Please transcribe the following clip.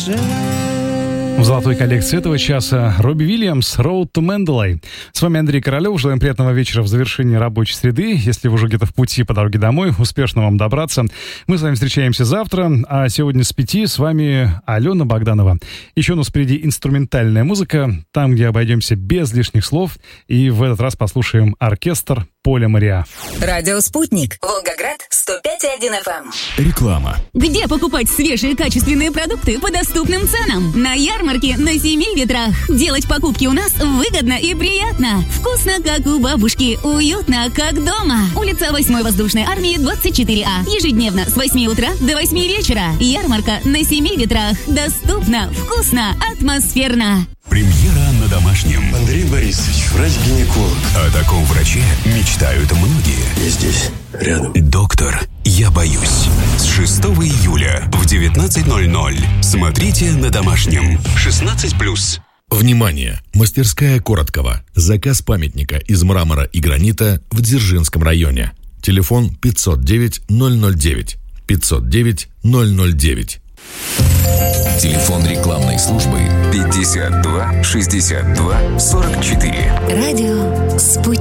В золотой коллекции этого часа Робби Уильямс, Road to Mendeley. С вами Андрей Королев. Желаем приятного вечера в завершении рабочей среды. Если вы уже где-то в пути по дороге домой, успешно вам добраться. Мы с вами встречаемся завтра, а сегодня с 5 с вами Алена Богданова. Еще у нас впереди инструментальная музыка, там, где обойдемся без лишних слов. И в этот раз послушаем оркестр Поля Мариа. Радио «Спутник». Волгоград, 105,1 FM. Реклама. Где покупать свежие качественные продукты по доступным ценам? На ярмарке на Семи ветрах. Делать покупки у нас выгодно и приятно. Вкусно, как у бабушки. Уютно, как дома. Улица 8-й воздушной армии, 24А. Ежедневно с 8 утра до 8 вечера. Ярмарка на Семи ветрах. Доступно, вкусно, атмосферно. Премьера на Домашнем. Андрей Борисович, врач-гинеколог. О таком враче мечтают многие. Я здесь, рядом. Доктор, я боюсь. С 6 июля в 19:00. Смотрите на Домашнем. 16+. Внимание! Мастерская Короткова. Заказ памятника из мрамора и гранита в Дзержинском районе. Телефон 509-009. 509-009. Телефон рекламной службы 52 62 44. Радио «Спутник».